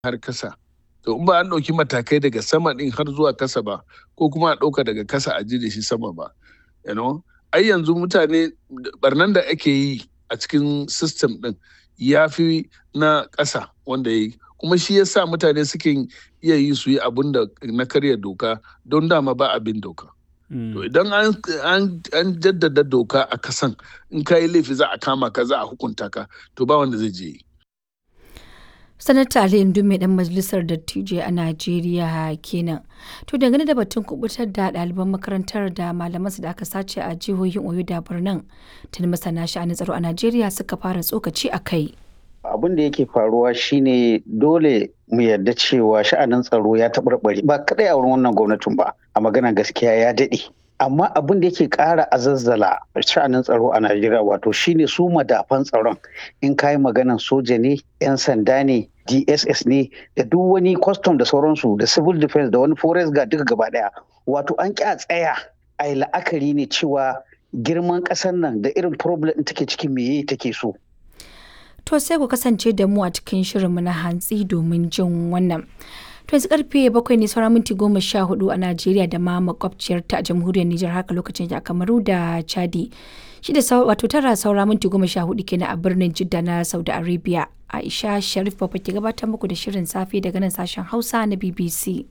har kasa. To in ba an ɗauki matakai daga sama ɗin har zuwa kasa ba, ko kuma a ɗauka daga kasa a ji da shi sama ba. Ai yanzu mutane barnan da ake yi a cikin system ɗin ya fi na ƙasa wanda ya yi. Kuma shi ya sa mutane suke iya yi su yi abin da na karya doka don dama ba abin doka. To idan an jaddada doka a kasan, in ka yi laifi za a kama ka, za a hukunta ka, to ba wanda zai je yi. Sanata Ali Indume dan majalisar dattijai a Najeriya kenan. To dangane da batun kubutar da ɗaliban makarantar da malamansu da aka sace a jihohin Oyo da Borno, tuni masana sha'anin tsaro a Najeriya suka fara tsokaci a kai. Abin da yake faruwa shine dole mu yarda cewa sha'anin tsaro ya taɓarɓare ba kaɗai a wurin wannan gwamnatin ba, a magana gaskiya ya daɗe. Amma abin da yake ƙara azazzala sha'anin tsaro a Najeriya wato shine su madafan tsaron, in kayi maganan soja ne, 'yan sanda ne, DSS ne, da duk wani custom da sauransu, da civil defense da wani forest guard duka gaba ɗaya. Wato an ƙi a tsaya a yi la'akari ne cewa girman ƙasar nan da irin problem ɗin take cikin meye take so. To sai ku kasance da mu a cikin shirinmu na hantsi domin jin wannan. To yanzu karfe 7 ne saura minti 14 a Najeriya da ma makwabciyarta a jamhuriyar Nijar, haka lokacin ya Kamaru da Chadi. Shi da wato 9 saura minti 14 kenan a birnin Jidda na Saudi Arabia. Aisha Sharif Baba ke gabatar muku da shirin safe daga nan sashen Hausa na BBC.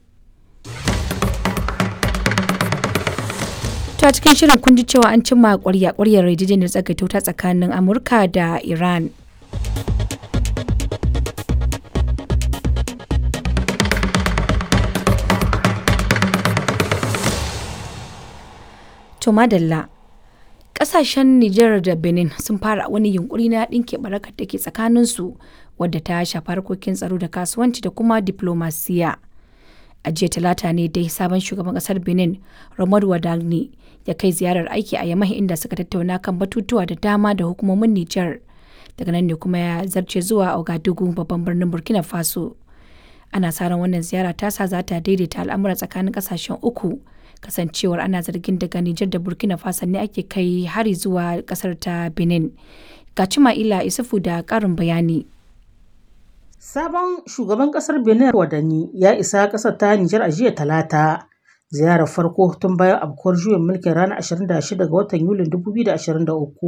To a cikin shirin kun ji cewa an cimma ƙwarya yarjejeniyar tsagaita wuta tsakanin Amurka da Iran. To madalla, ƙasashen Nijar da Benin sun fara wani yunkuri na ɗinke barakar da ke tsakaninsu wadda ta shafi harkokin tsaro da kasuwanci da kuma diplomasiya. A jiya talata ne dai sabon shugaban ƙasar Benin, Romuald Wadagni, ya kai ziyarar aiki a Yamai inda suka tattauna kan batutuwa da dama da hukumomin Nijar. Daga nan ne kuma ya zarce zuwa Ouagadougou, babban birnin Burkina Faso. Ana sa ran wannan ziyara tasa za ta daidaita al'amura tsakanin ƙasashen uku. Kasancewar ana zargin daga Nijar da Burkina Faso ne ake kai hari zuwa kasar ta Benin. Ga Cima'ila Isufu da ƙarin bayani. Sabon shugaban kasar Benin Wadani ya isa kasar ta Nijar a jiya talata. Ziyarar farko tun bayan afkuwar juyin mulkin ranar 26 ga watan Yulin 2023.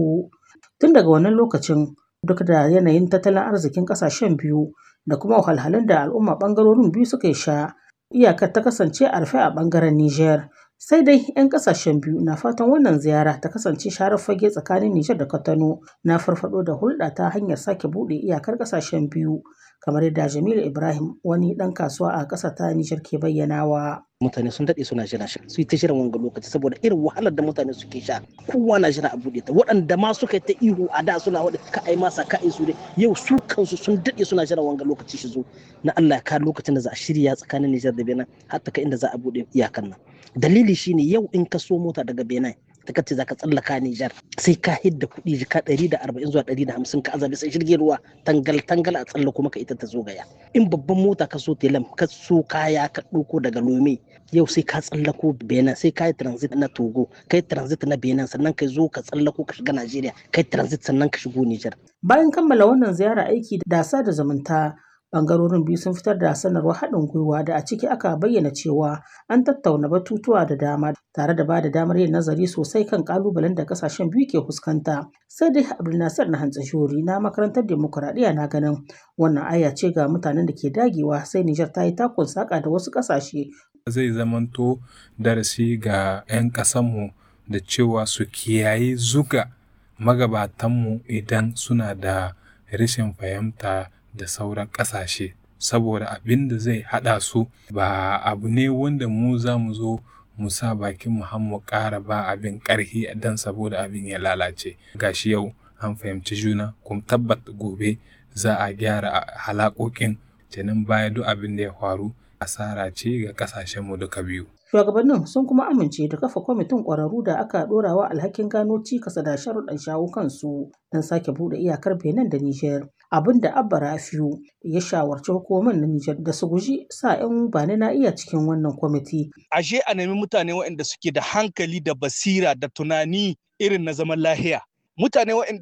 Tun daga wannan lokacin, duk da yanayin tattalin arzikin kasashen biyu da kuma wahalhalun da al'umma bangarorin biyu suka sha, iyakar ta kasance a rufe a bangaren Nijar. Sai dai 'yan kasashen biyu na fatan wannan ziyara ta kasance sharar fage tsakanin Nijar da Kwatano na farfado da hulɗa ta hanyar sake buɗe iyakar kasashen biyu, kamar yadda Jamilu Ibrahim, wani ɗan kasuwa a ƙasar ta Nijar, ke bayyanawa. Mutane sun daɗe suna jira su yi ta shirin wanga lokaci saboda irin wahalar da mutane suke sha, kowa na jira a buɗe ta. Waɗanda ma suka ta ihu a da suna waɗanda ka ai masa ka ai su dai yau su kansu sun daɗe suna jira wanga lokaci shi zo na Allah ya kawo lokacin da za a shirya tsakanin Nijar da Benin har ta kai inda za a buɗe iyakan nan. Dalili shine yau in ka so mota daga Benin ta kace za ka tsallaka Nijar sai ka hidda kuɗi jika 140 zuwa 150 ka azabi sai jirgin ruwa tangal a tsallako maka ita ta zo gaya. In babban mota ka so telam ka so kaya ka ɗauko daga Lome yau sai ka tsallako Benin, sai ka yi transit na Togo, ka yi transit na Benin, sannan ka zo ka tsallako ka shiga Najeriya, ka yi transit sannan ka shigo Nijar. Bayan kammala wannan ziyara aiki da sada zumunta, bangarorin biyu sun fitar da sanarwar haɗin gwiwa da a ciki aka bayyana cewa an tattauna batutuwa da dama tare da ba da damar yin nazari sosai kan kalubalen da kasashen biyu ke fuskanta. Sai dai Abdulnasir na Hantsashori na makarantar demokuraɗiyya na ganin wannan aya ce ga mutanen da ke dagewa sai Nijar ta yi takun saka da wasu ƙasashe. Zai zamanto darasi ga 'yan ƙasanmu da cewa su kiyaye zuga magabatanmu idan suna da rashin fahimta da sauran ƙasashe, saboda abin da zai haɗa su ba abu ne wanda mu za mu zo mu sa bakin mu ƙara ba abin ƙarfi dan saboda abin ya lalace. Gashi yau an fahimci juna kuma tabbata gobe za a gyara halakokin, kenan baya duk abin da ya faru asara ce ga ƙasashenmu duka biyu. Shugabannin sun kuma amince da kafa kwamitin ƙwararru da aka ɗorawa alhakin gano cikasa da sharuɗan shawo kansu don sake buɗe iyakar Benin da Nijar. Abin da Abba Rafiu ya shawarci hukumomin na Nijar da su guji sa 'yan bani na iya cikin wannan kwamiti. Ashe a nemi mutane waɗanda suke da hankali da basira da tunani irin na zaman lahiya. Mutane waɗanda